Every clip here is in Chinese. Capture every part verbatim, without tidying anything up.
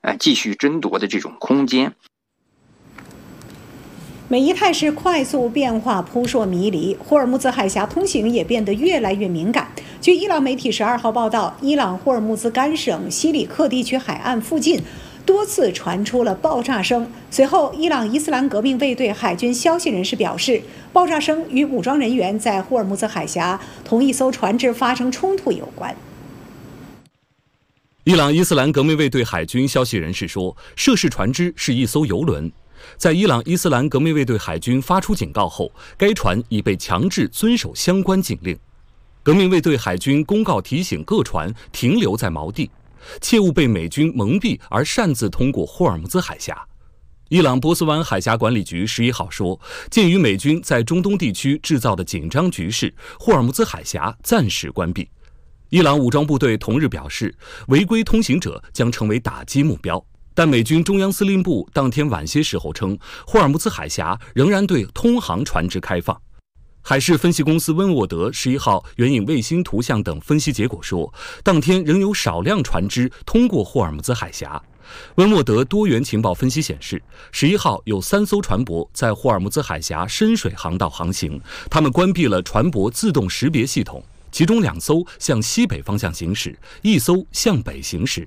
呃继续争夺的这种空间。 美伊态势快速变化，扑朔迷离，霍尔木兹海峡通行也变得越来越敏感。据伊朗媒体十二号报道，伊朗霍尔木兹干省西里克地区海岸附近多次传出了爆炸声。随后，伊朗伊斯兰革命卫队海军消息人士表示，爆炸声与武装人员在霍尔木兹海峡同一艘船只发生冲突有关。 伊朗伊斯兰革命卫队海军消息人士说，涉事船只是一艘油轮。在伊朗伊斯兰革命卫队海军发出警告后，该船已被强制遵守相关警令。革命卫队海军公告提醒各船停留在锚地，切勿被美军蒙蔽而擅自通过霍尔木兹海峡。伊朗波斯湾海峡管理局十一号说，鉴于美军在中东地区制造的紧张局势，霍尔木兹海峡暂时关闭。伊朗武装部队同日表示，违规通行者将成为打击目标。但美军中央司令部当天晚些时候称，霍尔木兹海峡仍然对通航船只开放。海事分析公司温沃德十一号援引卫星图像等分析结果说，当天仍有少量船只通过霍尔木兹海峡。温沃德多元情报分析显示，十一号有三艘船舶在霍尔木兹海峡深水航道航行，他们关闭了船舶自动识别系统，其中两艘向西北方向行驶，一艘向北行驶。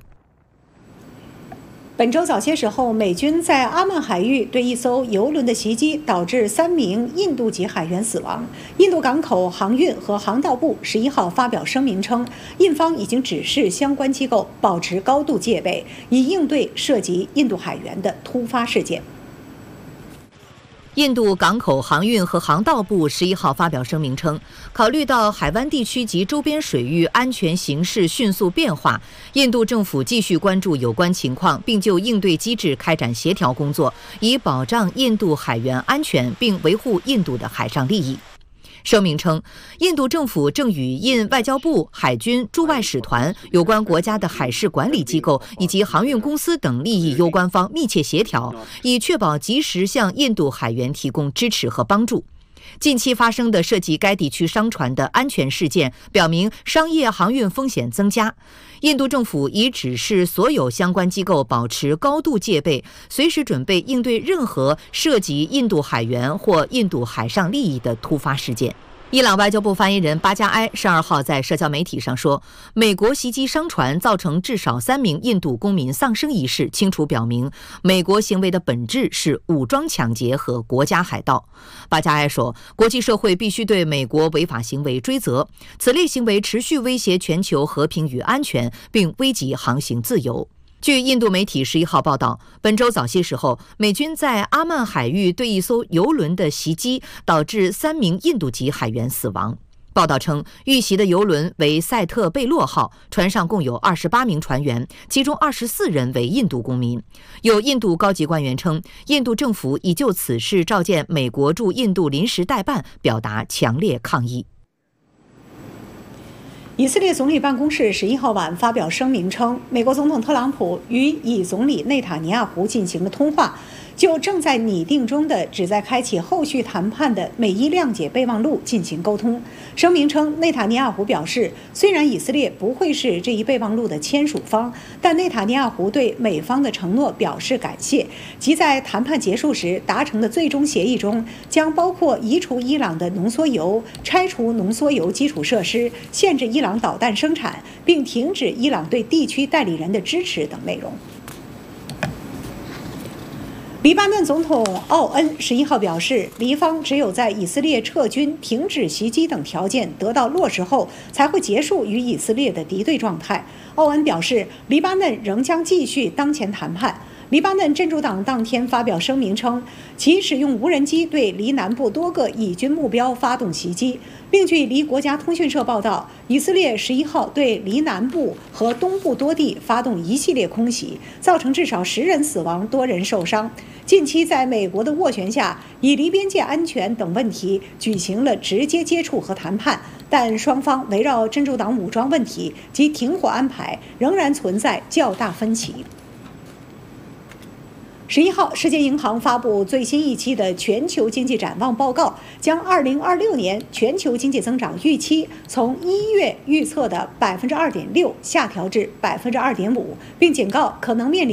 本周早些时候，美军在阿曼海域对一艘油轮的袭击，导致三名印度籍海员死亡。印度港口航运和航道部十一号发表声明称，印方已经指示相关机构保持高度戒备，以应对涉及印度海员的突发事件。 印度港口航运和航道部十一号发表声明称，考虑到海湾地区及周边水域安全形势迅速变化，印度政府继续关注有关情况，并就应对机制开展协调工作，以保障印度海员安全，并维护印度的海上利益。声明称，印度政府正与印外交部、海军、驻外使团、有关国家的海事管理机构以及航运公司等利益攸关方密切协调，以确保及时向印度海员提供支持和帮助。近期发生的涉及该地区商船的安全事件表明，商业航运风险增加。印度政府已指示所有相关机构保持高度戒备，随时准备应对任何涉及印度海员或印度海上利益的突发事件。伊朗外交部发言人巴加埃十二号在社交媒体上说，美国袭击商船造成至少三名印度公民丧生一事，清楚表明美国行为的本质是武装抢劫和国家海盗。巴加埃说，国际社会必须对美国违法行为追责，此类行为持续威胁全球和平与安全，并危及航行自由。据印度媒体十一号报道，本周早些时候，美军在阿曼海域对一艘油轮的袭击，导致三名印度籍海员死亡。报道称，遇袭的油轮为塞特贝洛号，船上共有二十八名船员，其中二十四人为印度公民。有印度高级官员称，印度政府已就此事召见美国驻印度临时代办，表达强烈抗议。 以色列总理办公室十一号晚发表声明称，美国总统特朗普与以总理内塔尼亚胡进行了通话，就正在拟定中的旨在开启后续谈判的美伊谅解备忘录进行沟通。声明称，内塔尼亚胡表示，虽然以色列不会是这一备忘录的签署方，但内塔尼亚胡对美方的承诺表示感谢，即在谈判结束时达成的最终协议中，将包括移除伊朗的浓缩铀、拆除浓缩铀基础设施、限制伊朗导弹生产，并停止伊朗对地区代理人的支持等内容。黎巴嫩总统奥恩十一号表示，黎方只有在以色列撤军、停止袭击等条件得到落实后，才会结束与以色列的敌对状态。奥恩表示，黎巴嫩仍将继续当前谈判。黎巴嫩真主党当天发表声明称，其使用无人机对黎南部多个以军目标发动袭击。另据黎国家通讯社报道，以色列十一号对黎南部和东部多地发动一系列空袭，造成至少十人死亡，多人受伤。近期在美国的斡旋下，以黎边界安全等问题举行了直接接触和谈判，但双方围绕真主党武装问题及停火安排仍然存在较大分歧。十一号，世界银行发布最新一期的全球经济展望报告，将二零二六年全球经济增长预期从一月预测的百分之二点六下调至百分之二点五，并警告可能面临